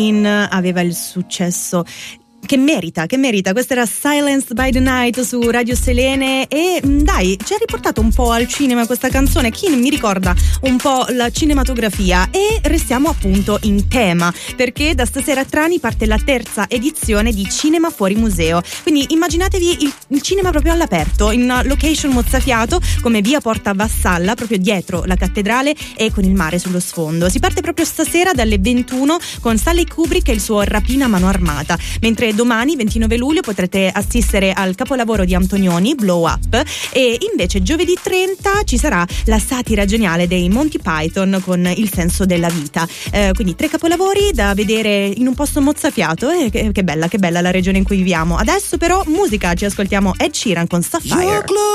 aveva il successo che merita. Questa era Silenced by the Night su Radio Selene e dai, ci ha riportato un po' al cinema questa canzone, che mi ricorda un po' la cinematografia, e restiamo appunto in tema perché da stasera a Trani parte la terza edizione di Cinema Fuori Museo, quindi immaginatevi il cinema proprio all'aperto in una location mozzafiato come via Porta Vassalla, proprio dietro la cattedrale e con il mare sullo sfondo. Si parte proprio stasera dalle 21 con Stanley Kubrick e il suo Rapina a mano armata, mentre domani 29 luglio potrete assistere al capolavoro di Antonioni, Blow Up, e invece giovedì 30 ci sarà la satira geniale dei Monty Python con Il senso della vita, quindi 3 capolavori da vedere in un posto mozzafiato, e che bella la regione in cui viviamo. Adesso però musica, ci ascoltiamo Ed Sheeran con Sapphire.